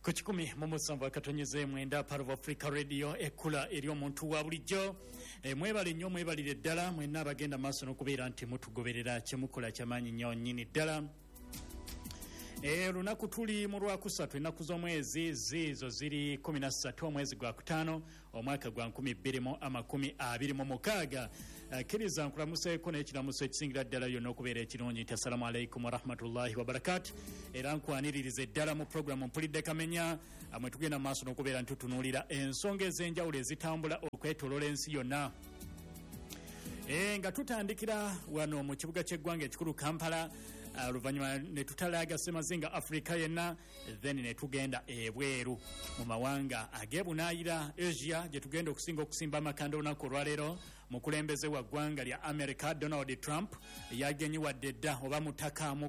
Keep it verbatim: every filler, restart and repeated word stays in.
Kuchikumi mumusambu akatonyeze mwenda part of Africa Radio ekula eri omuntu wa bulijjo e, mwebale nnyo mwebalire ddala mwenna abagenda maaso n'okubeera nti mutugoberera kyemukola kyamaanyi nnyo nnyini ddala. E, lunaku tuli mu lwakusatu ennaku z'omwezi zizo ziri kumi na ssatu omwezi gwa kutaano omwaka gwa nkumi bbiri mu amakumi abiri mu mukaaga. Kkiriza nkulamuseeko n'ekiramuso ekisingira ddala yonna okubeera ekirungi nti assalamu alaikum warahmatullahi wabarakatu. Era nkwaniririza eddala mu programu mpulidde kamenya amwe tugenda mu maaso n'okubeera nti tutunuulira ensonga ez'enjawulo ezitambula okwetooloola ensi yonna. E, nga tutandikira wano mu kibuga ky'eggwanga ekikulu Kampala. Uh, Luvanyuma ne tutalaga semazinga Afrika yenna, then ne tugenda ebweru mu mawanga agebunaayira Asia gye tugenda okusinga okusimba amakanda olunaku olwaleero. Mukulembeze wa ggwanga lya America Donald Trump yagenyiwadde dda oba mutaka mu